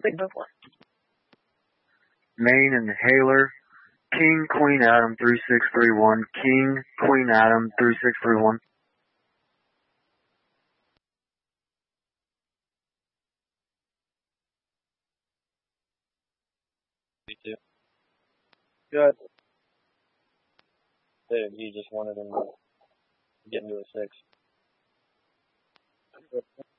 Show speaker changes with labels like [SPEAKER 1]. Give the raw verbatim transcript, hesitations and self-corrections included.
[SPEAKER 1] Main and Haler. King, Queen, Adam, three six three one. King, Queen, Adam, three six three one.
[SPEAKER 2] Good. Dude, he just wanted him to get into a six.